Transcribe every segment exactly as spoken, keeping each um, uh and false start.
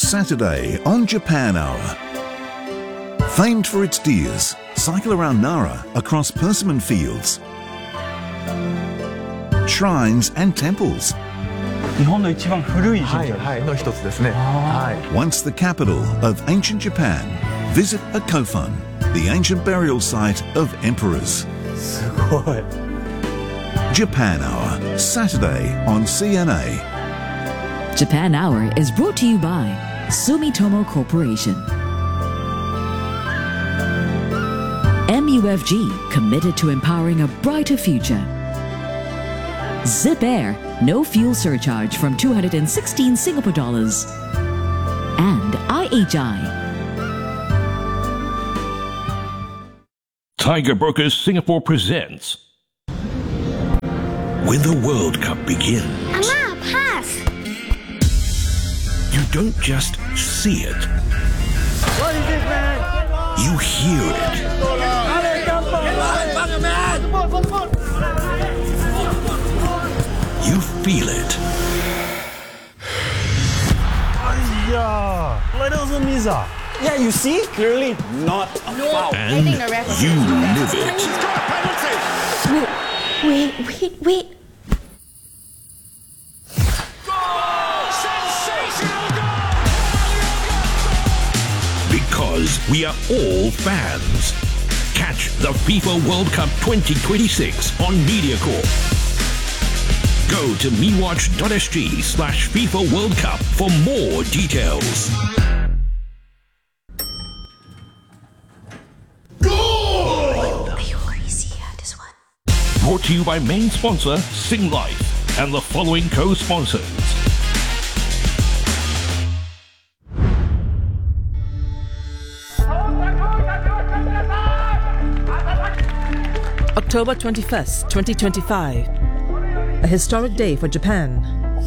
Saturday on Japan Hour. Famed for its deers, cycle around Nara across persimmon fields, shrines and temples. 日本の一番古い神社。 はい、はい、の一つですね。はい。 Once the capital of ancient Japan, visit a Kofun, the ancient burial site of emperors. すごい。 Japan Hour, Saturday on C N A. Japan Hour is brought to you by Sumitomo Corporation. M U F G, committed to empowering a brighter future. Zip Air, no fuel surcharge from two hundred sixteen Singapore dollars. And I H I. Tiger Brokers Singapore presents. When the World Cup begins, Mama, pass. You don't just see it. What is this, man? You hear it. You feel it. Yeah. Little Miza. Yeah, you see? Clearly not a foul. And you live it. Wait, wait, wait. Because we are all fans. Catch the FIFA World Cup twenty twenty-six on MediaCorp. Go to mewatch.sg slash FIFA World Cup for more details. Brought to you by main sponsor Sing Life and the following co-sponsors. October twenty-first, twenty twenty-five. A historic day for Japan.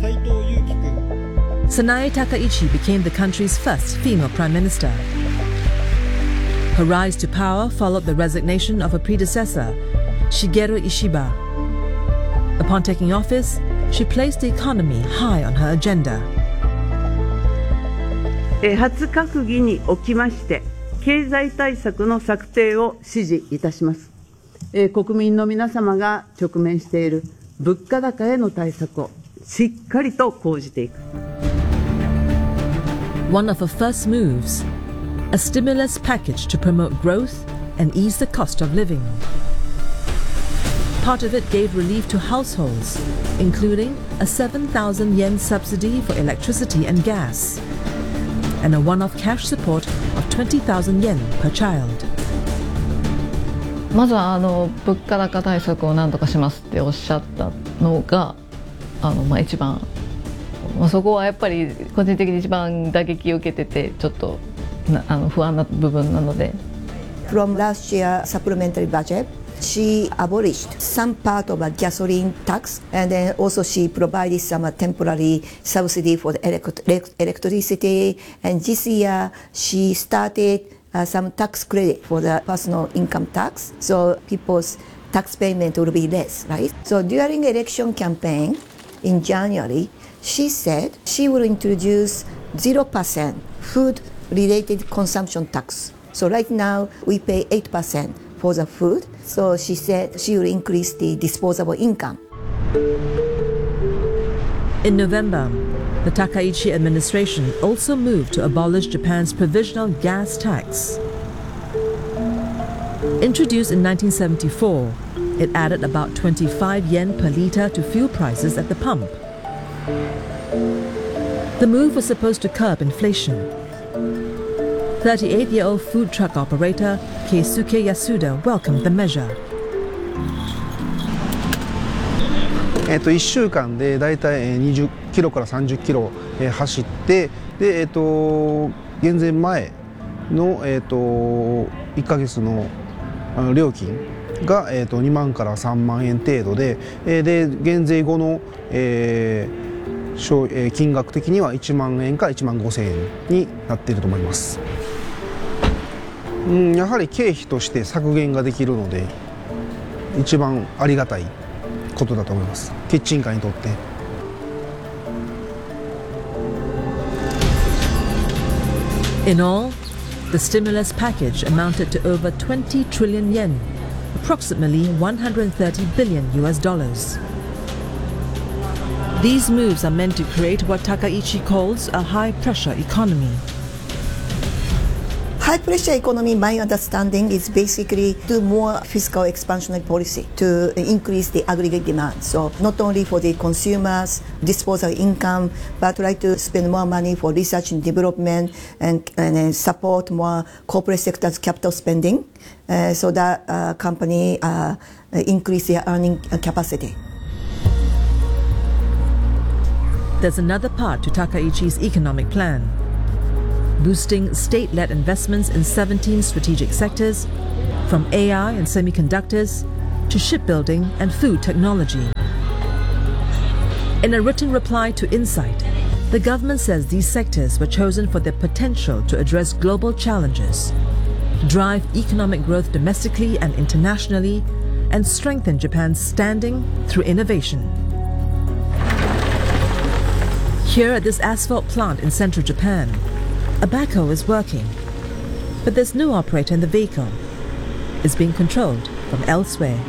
Sanae Takaichi became the country's first female prime minister. Her rise to power followed the resignation of her predecessor, Shigeru Ishiba. Upon taking office, she placed the economy high on her agenda. 初閣議におきまして経済対策の策定を指示いたします。国民の皆様が直面している物価高への対策をしっかりと講じていく。 One of her first moves, a stimulus package to promote growth and ease the cost of living. Part of it gave relief to households, including a seven thousand yen subsidy for electricity and gas, and a one-off cash support of twenty thousand yen per child. まずはあの物価高対策を何とかしますっておっしゃったのがあの、まあ、一番、まあ、そこはやっぱり個人的に一番打撃を受けててちょっとなあの不安な部分なので。 From last year supplementary budget, she abolished some part of a gasoline tax, and then also she provided some temporary subsidy for the elect electricity. And this year she started uh, some tax credit for the personal income tax, so people's tax payment will be less, right? So during election campaign in January, she said she will introduce zero percent food-related consumption tax. So right now we pay eight percent for the food. So she said she will increase the disposable income. In November, the Takaichi administration also moved to abolish Japan's provisional gas tax. Introduced in nineteen seventy-four, it added about twenty-five yen per litre to fuel prices at the pump. The move was supposed to curb inflation. thirty-eight-year-old food truck operator Keisuke Yasuda welcomed the measure. えっといっしゅうかんでだいたいにじゅっキロからさんじゅっキロ走ってで、えっと減税前の、えっといっかげつの料金が、えっとにまんからさんまんえん程度で、で減税後の、えー、金額的にはいちまんえんからいちまんごせんえんになっていると思います。うん、やはり経費として削減ができるので一番ありがたいことだと思います。キッチンカーにとって。 In all, the stimulus package amounted to over twenty trillion yen, approximately one hundred thirty billion U S dollars. These moves are meant to create what Takaichi calls a high-pressure economy. High-pressure economy, my understanding, is basically do more fiscal expansionary policy to increase the aggregate demand. So not only for the consumers, disposable income, but try to spend more money for research and development and, and support more corporate sector's capital spending uh, so that uh, company uh, increase their earning capacity. There's another part to Takaichi's economic plan: boosting state-led investments in seventeen strategic sectors, from A I and semiconductors to shipbuilding and food technology. In a written reply to Insight, the government says these sectors were chosen for their potential to address global challenges, drive economic growth domestically and internationally, and strengthen Japan's standing through innovation. Here at this asphalt plant in central Japan, a backhoe is working, but there's no operator in the vehicle. It's being controlled from elsewhere.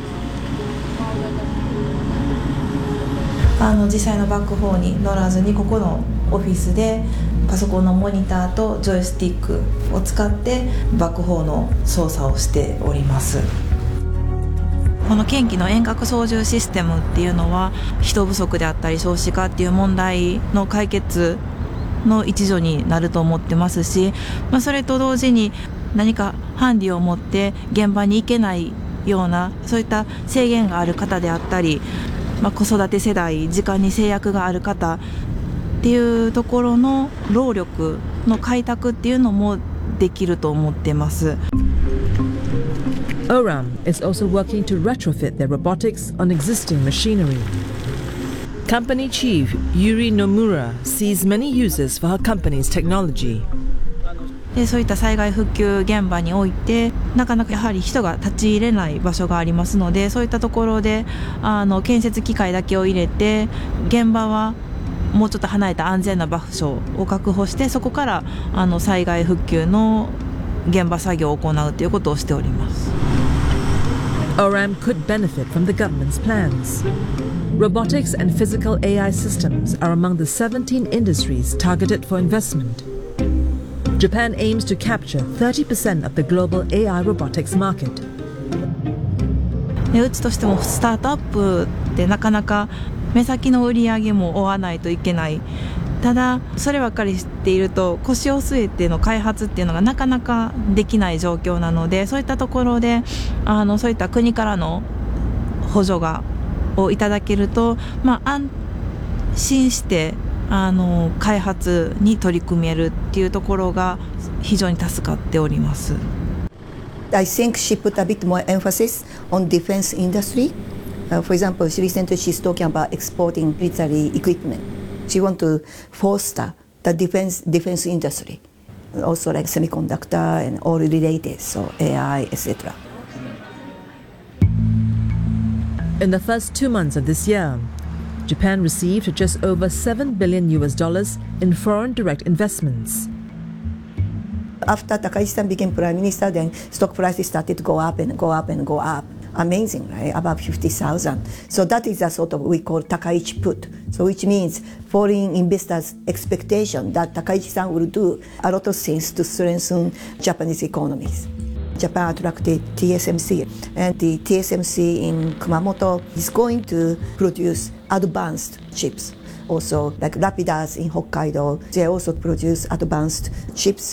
あの実際のバックホーに乗らずにここのオフィスでパソコンのモニターとジョイスティックを使ってバックホーの操作をしております。この県機の遠隔操縦システムっていうのは人不足であったり少子化っていう問題の解決の一助になると思ってますし、まあ、それと同時に何かハンディを持って現場に行けないようなそういった制限がある方であったり、まあ、子育て世代時間に制約がある方っていうところの労力の開拓っていうのもできると思ってます。 O R A M is also working to retrofit their robotics on existing machinery. Company chief Yuri Nomura sees many uses for her company's technology. でそういった災害復旧現場においてなかなかやはり人が立ち入れない場所がありますので、そういったところであの建設機械だけを入れて現場はもうちょっと離れた安全な場所を確保して、そこからあの災害復旧の現場作業を行うということをしております。 O R A M could benefit from the government's plans. Robotics and physical A I systems are among the seventeen industries targeted for investment. Japan aims to capture thirty percent of the global A I robotics market. でうちとしてもスタートアップってなかなか目先の売り上げも追わないといけない。ただそればっかり知っていると腰を据えての開発っていうのがなかなかできない状況なので、そういったところであのそういった国からの補助がをいただけると、まあ、安心してあの開発に取り組めるっていうところが非常に助かっております。 I think she put a bit more emphasis on defense industry. Uh, for example, recently she's talking about exporting military equipment. She wants to foster the defense defense industry, also like semiconductor and all related, so A I, et cetera. In the first two months of this year, Japan received just over seven billion U S dollars in foreign direct investments. After Takaichi-san became prime minister, then stock prices started to go up and go up and go up. Amazing, right? About fifty thousand. So that is a sort of we call Takaichi put. So which means foreign investors' expectation that Takaichi-san will do a lot of things to strengthen Japanese economies. Japan attracted T S M C, and the T S M C in Kumamoto is going to produce advanced chips. Also, like Rapidas in Hokkaido, they also produce advanced chips.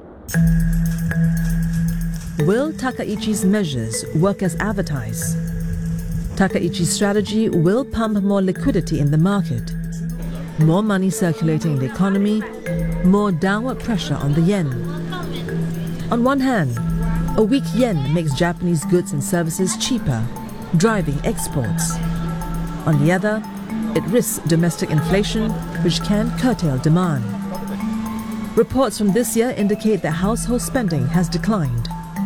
Will Takaichi's measures work as advertised? Takaichi's strategy will pump more liquidity in the market, more money circulating in the economy, more downward pressure on the yen. On one hand, a weak yen makes Japanese goods and services cheaper, driving exports. On the other, it risks domestic inflation, which can curtail demand. Reports from this year indicate that household spending has declined.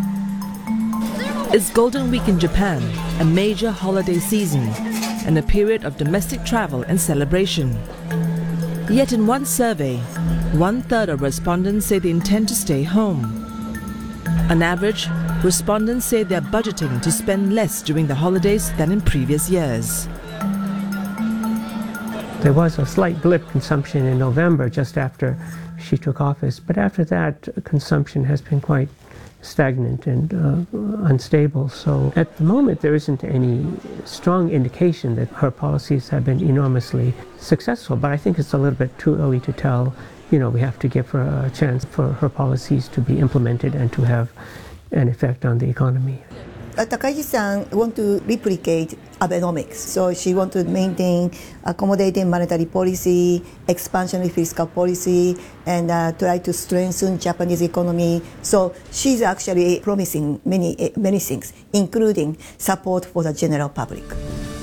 It's Golden Week in Japan, a major holiday season, and a period of domestic travel and celebration. Yet in one survey, one-third of respondents say they intend to stay home. On average, respondents say they're budgeting to spend less during the holidays than in previous years. There was a slight blip consumption in November just after she took office, but after that consumption has been quite stagnant and uh, unstable. So at the moment there isn't any strong indication that her policies have been enormously successful, but I think it's a little bit too early to tell. You know, we have to give her a chance for her policies to be implemented and to have an effect on the economy. Takagi-san want to replicate Abenomics, so she want to maintain accommodating monetary policy, expansionary fiscal policy, and uh, try to strengthen Japanese economy. So she's actually promising many many things, including support for the general public.